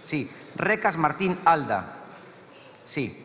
Sí. Recas Martín Alda. Sí.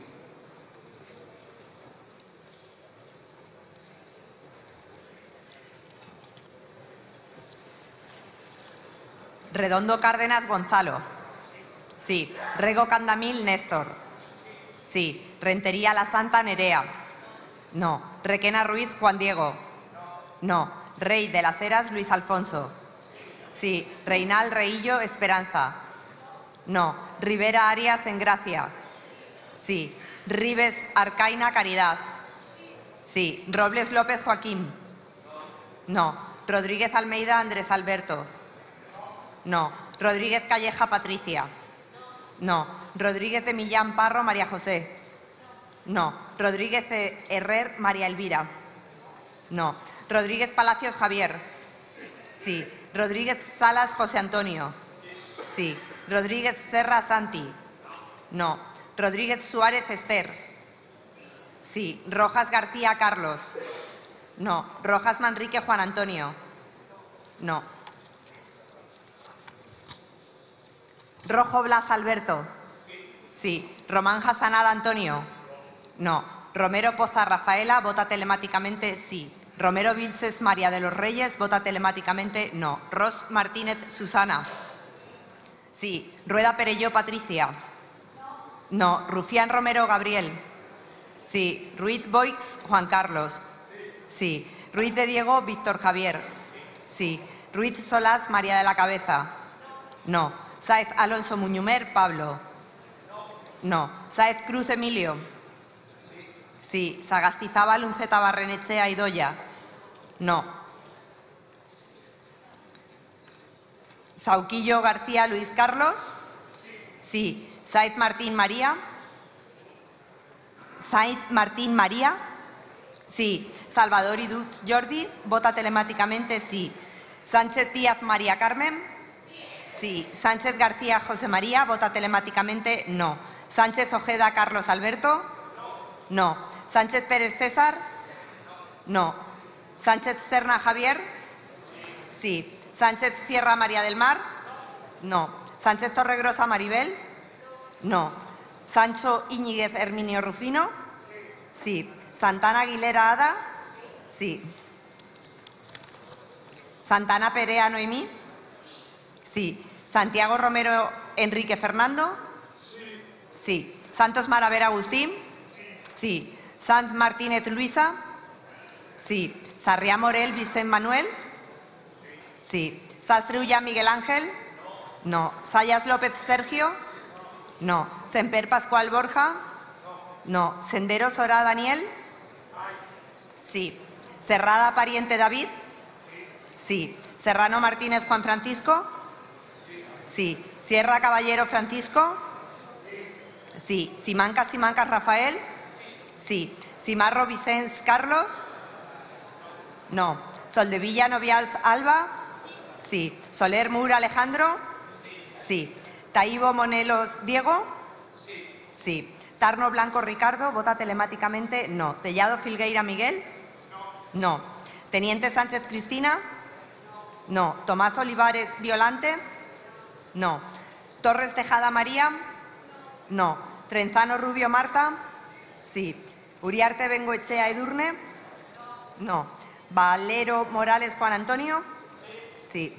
Redondo Cárdenas Gonzalo. Sí. Rego Candamil Néstor. Sí. Rentería La Santa Nerea. No. Requena Ruiz Juan Diego. No. Rey de las Heras Luis Alfonso. Sí. Reinal Reillo Esperanza. No. Rivera Arias Engracia. Sí. Ribes Arcaina Caridad. Sí. Robles López Joaquín. No. Rodríguez Almeida Andrés Alberto. No. Rodríguez Calleja Patricia. No. Rodríguez de Millán Parro María José. No. Rodríguez Herrer María Elvira. No. Rodríguez Palacios Javier. Sí. Rodríguez Salas José Antonio. Sí. Rodríguez Serra Santi. No. Rodríguez Suárez Esther. Sí. Rojas García Carlos. No. Rojas Manrique Juan Antonio. No. Rojo Blas Alberto. Sí. Román Hasanada Antonio. No. Romero Poza Rafaela, vota telemáticamente sí. Romero Vilches María de los Reyes, vota telemáticamente no. Ros Martínez Susana. Sí. Rueda Perelló Patricia. No. Rufián Romero Gabriel. Sí. Ruiz Boix Juan Carlos. Sí. Ruiz de Diego Víctor Javier. Sí. Ruiz Solás María de la Cabeza. No. Sáez Alonso Muñumer Pablo. No. Sáez Cruz Emilio. Sí. Sagastizábal Unceta Barrenechea Idoya. No. Sauquillo García Luis Carlos. Sí. Sáez Martín María. Sáez Martín María. Sí. Salvador Iduz Jordi, vota telemáticamente sí. Sánchez Díaz María Carmen. Sí. Sánchez García José María, vota telemáticamente no. Sánchez Ojeda Carlos Alberto. No. Sánchez Pérez César. No. Sánchez Serna Javier. Sí. Sánchez Sierra María del Mar. No. Sánchez Torregrosa Maribel. No. Sancho Íñiguez Herminio Rufino. Sí. Santana Aguilera Ada. Sí. Santana Perea Noemí. Sí. Santiago Romero Enrique Fernando. Sí. Santos Maravera Agustín. Sí. Sant Martínez Luisa. Sí. Sarriá Morel Vicent Manuel. Sí. Sastre Ullá Miguel Ángel. No. Sayas López Sergio. No. Semper Pascual Borja. No. Sendero Sora Daniel. Sí. Serrada Pariente David. Sí. Serrano Martínez Juan Francisco. Sí. Sierra Caballero Francisco. Sí. Simancas Rafael. Sí. Simarro Vicens Carlos. No. Soldevilla Novials Alba. Sí. Soler Mur Alejandro. Sí. Taibo Monelos Diego. Sí. Tarno Blanco Ricardo, vota telemáticamente no. Tellado Filgueira Miguel. No. Teniente Sánchez Cristina. No. Tomás Olivares Violante. No. Torres Tejada María. No. Trenzano Rubio Marta. Sí. Uriarte Bengoechea Edurne. No. Valero Morales Juan Antonio. Sí.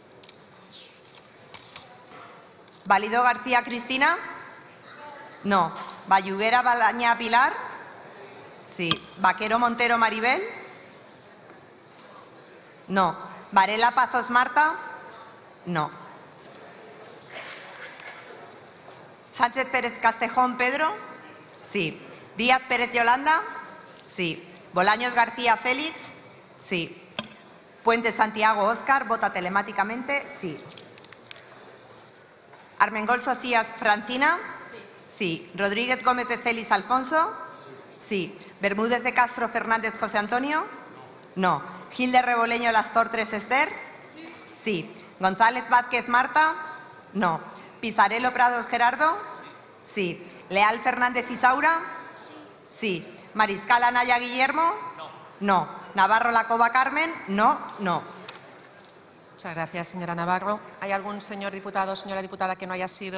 Válido García Cristina. No. Bayuguera Balañá Pilar. Sí. Vaquero Montero Maribel. No. Varela Pazos Marta. No. Sánchez Pérez Castejón Pedro. Sí. Díaz Pérez Yolanda. Sí. Bolaños García Félix. Sí. Puente Santiago Óscar, vota telemáticamente sí. Armengol Socias Francina. Sí. Rodríguez Gómez de Celis Alfonso. Sí. Bermúdez de Castro Fernández José Antonio. No. Gil de Reboleño Las Tortres Esther. Sí. González Vázquez Marta. No. Pisarello Prados Gerardo. Sí. Leal Fernández Isaura. Sí. Mariscal Anaya Guillermo. No. Navarro Lacova Carmen. No. Muchas gracias, señora Navarro. ¿Hay algún señor diputado o señora diputada que no haya sido